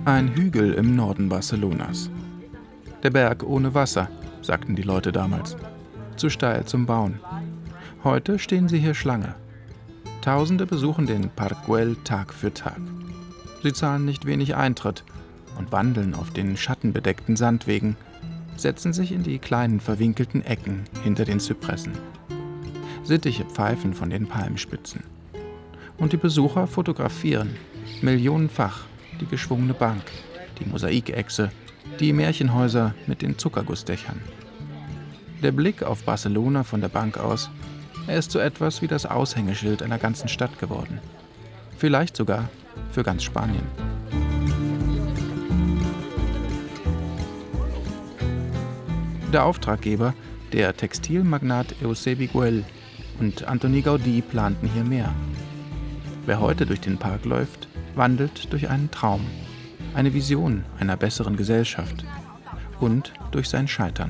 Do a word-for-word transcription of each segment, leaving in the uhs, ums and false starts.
Ein Hügel im Norden Barcelonas. Der Berg ohne Wasser, sagten die Leute damals. Zu steil zum Bauen. Heute stehen sie hier Schlange. Tausende besuchen den Parc Güell Tag für Tag. Sie zahlen nicht wenig Eintritt und wandeln auf den schattenbedeckten Sandwegen, setzen sich in die kleinen verwinkelten Ecken hinter den Zypressen. Sittiche pfeifen von den Palmspitzen. Und die Besucher fotografieren millionenfach die geschwungene Bank, die Mosaikechse, die Märchenhäuser mit den Zuckergussdächern. Der Blick auf Barcelona von der Bank aus, er ist so etwas wie das Aushängeschild einer ganzen Stadt geworden. Vielleicht sogar für ganz Spanien. Der Auftraggeber, der Textilmagnat Eusebi Güell und Antoni Gaudí, planten hier mehr. Wer heute durch den Park läuft, wandelt durch einen Traum, eine Vision einer besseren Gesellschaft und durch sein Scheitern.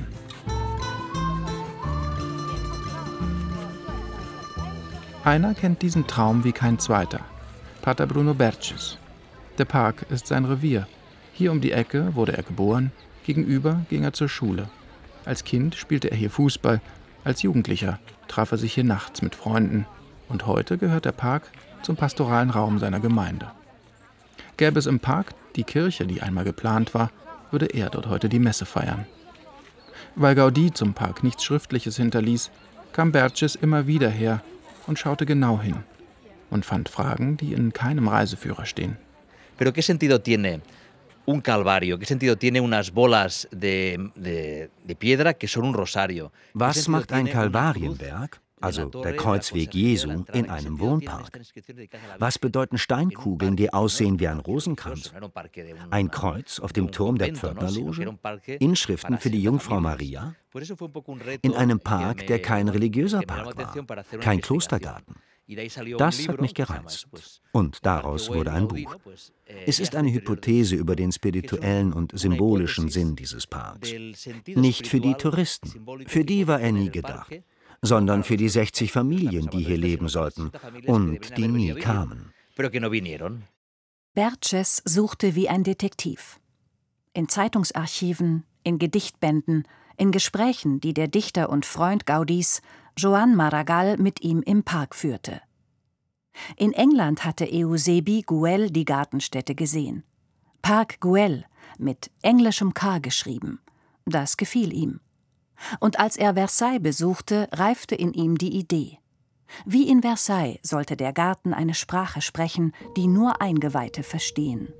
Einer kennt diesen Traum wie kein zweiter, Pater Bruno Berches. Der Park ist sein Revier. Hier um die Ecke wurde er geboren, gegenüber ging er zur Schule. Als Kind spielte er hier Fußball, als Jugendlicher traf er sich hier nachts mit Freunden und heute gehört der Park zum pastoralen Raum seiner Gemeinde. Gäbe es im Park die Kirche, die einmal geplant war, würde er dort heute die Messe feiern. Weil Gaudí zum Park nichts Schriftliches hinterließ, kam Berches immer wieder her und schaute genau hin und fand Fragen, die in keinem Reiseführer stehen. Pero qué sentido tiene un calvario? ¿Qué sentido tiene unas bolas de, de, de piedra que son un rosario? Was macht ein Kalvarienberg, also der Kreuzweg Jesu, in einem Wohnpark? Was bedeuten Steinkugeln, die aussehen wie ein Rosenkranz? Ein Kreuz auf dem Turm der Pförtnerloge? Inschriften für die Jungfrau Maria? In einem Park, der kein religiöser Park war, kein Klostergarten. Das hat mich gereizt. Und daraus wurde ein Buch. Es ist eine Hypothese über den spirituellen und symbolischen Sinn dieses Parks. Nicht für die Touristen, für die war er nie gedacht, sondern für die sechzig Familien, die hier leben sollten und die nie kamen. Berches suchte wie ein Detektiv. In Zeitungsarchiven, in Gedichtbänden, in Gesprächen, die der Dichter und Freund Gaudís, Joan Maragall, mit ihm im Park führte. In England hatte Eusebi Güell die Gartenstätte gesehen. Parc Güell, mit englischem K geschrieben. Das gefiel ihm. Und als er Versailles besuchte, reifte in ihm die Idee. Wie in Versailles sollte der Garten eine Sprache sprechen, die nur Eingeweihte verstehen.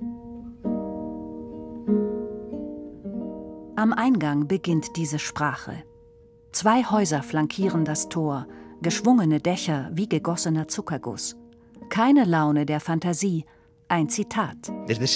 Am Eingang beginnt diese Sprache. Zwei Häuser flankieren das Tor, geschwungene Dächer wie gegossener Zuckerguss. Keine Laune der Fantasie, ein Zitat.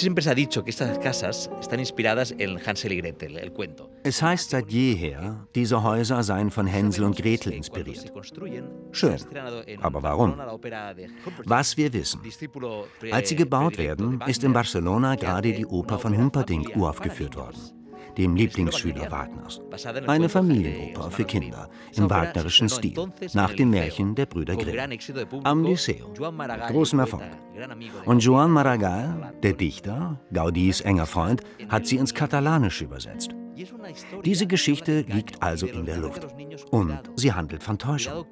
Es heißt seit jeher, diese Häuser seien von Hänsel und Gretel inspiriert. Schön, aber warum? Was wir wissen. Als sie gebaut werden, ist in Barcelona gerade die Oper von Humperdinck uraufgeführt worden, dem Lieblingsschüler Wagners. Eine Familienoper für Kinder im wagnerischen Stil, nach dem Märchen der Brüder Grimm. Am Liceo. Großen Erfolg. Und Joan Maragall, der Dichter, Gaudís enger Freund, hat sie ins Katalanische übersetzt. Diese Geschichte liegt also in der Luft. Und sie handelt von Täuschung.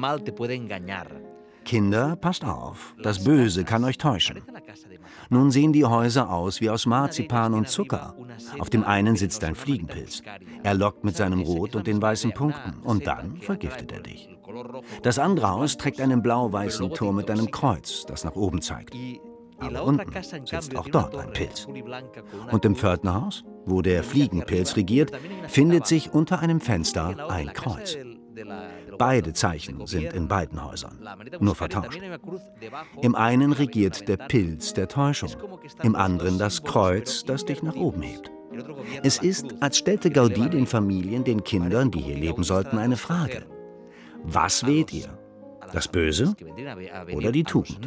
Kinder, passt auf, das Böse kann euch täuschen. Nun sehen die Häuser aus wie aus Marzipan und Zucker. Auf dem einen sitzt ein Fliegenpilz. Er lockt mit seinem Rot und den weißen Punkten und dann vergiftet er dich. Das andere Haus trägt einen blau-weißen Turm mit einem Kreuz, das nach oben zeigt. Aber unten sitzt auch dort ein Pilz. Und im Pförtnerhaus, wo der Fliegenpilz regiert, findet sich unter einem Fenster ein Kreuz. Beide Zeichen sind in beiden Häusern, nur vertauscht. Im einen regiert der Pilz der Täuschung, im anderen das Kreuz, das dich nach oben hebt. Es ist, als stellte Gaudí den Familien, den Kindern, die hier leben sollten, eine Frage. Was wählt ihr? Das Böse oder die Tugend?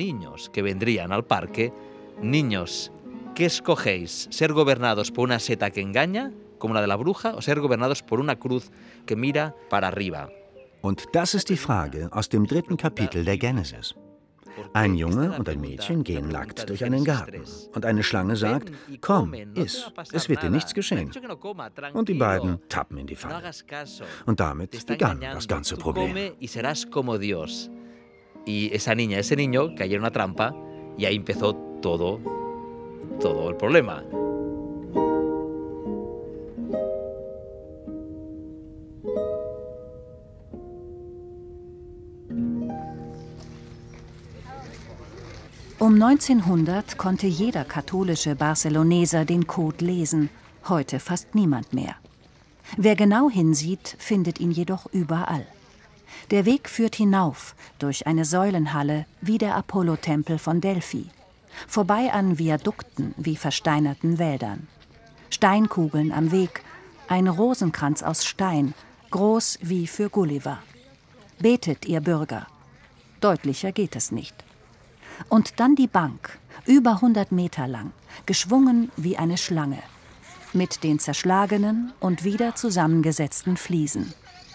Niños, ¿qué escogéis? ¿Ser gobernados por una seta que engaña, como la de la bruja, o ser gobernados por una cruz que mira para arriba? Und das ist die Frage aus dem dritten Kapitel der Genesis. Ein Junge und ein Mädchen gehen nackt durch einen Garten. Und eine Schlange sagt, komm, iss, es wird dir nichts geschehen. Und die beiden tappen in die Falle. Und damit begann das ganze Problem. Y esa niña, ese niño cayeron en una trampa y ahí empezó todo, todo el problema. Um neunzehnhundert konnte jeder katholische Barceloneser den Code lesen, heute fast niemand mehr. Wer genau hinsieht, findet ihn jedoch überall. Der Weg führt hinauf, durch eine Säulenhalle wie der Apollo-Tempel von Delphi, vorbei an Viadukten wie versteinerten Wäldern. Steinkugeln am Weg, ein Rosenkranz aus Stein, groß wie für Gulliver. Betet, ihr Bürger. Deutlicher geht es nicht. Und dann die Bank, über hundert Meter lang, geschwungen wie eine Schlange, mit den zerschlagenen und wieder zusammengesetzten Fliesen.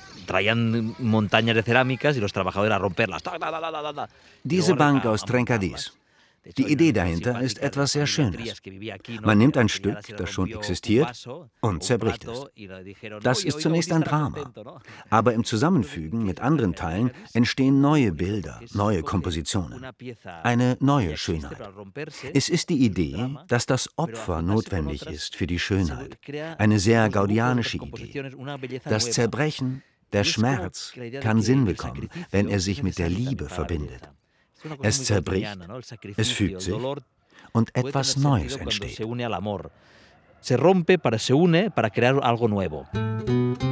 Diese Bank aus Trencadís. Die Idee dahinter ist etwas sehr Schönes. Man nimmt ein Stück, das schon existiert, und zerbricht es. Das ist zunächst ein Drama. Aber im Zusammenfügen mit anderen Teilen entstehen neue Bilder, neue Kompositionen. Eine neue Schönheit. Es ist die Idee, dass das Opfer notwendig ist für die Schönheit. Eine sehr gaudianische Idee. Das Zerbrechen, der Schmerz kann Sinn bekommen, wenn er sich mit der Liebe verbindet. Es zerbricht, es fügt sich und etwas Neues entsteht. Se rompe, para se une, para crear algo nuevo.